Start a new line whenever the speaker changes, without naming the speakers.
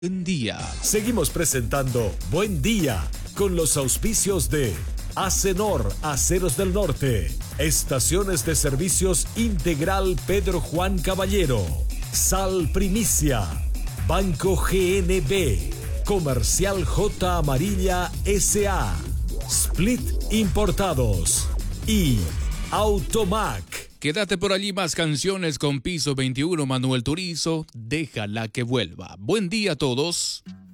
Buen día.
Seguimos presentando Buen Día con los auspicios de Acenor, Aceros del Norte, Estaciones de Servicios Integral Pedro Juan Caballero, Sal Primicia, Banco GNB, Comercial J Amarilla S.A., Split Importados y Automac.
Quédate por allí, más canciones con Piso 21, Manuel Turizo, déjala que vuelva. Buen día a todos.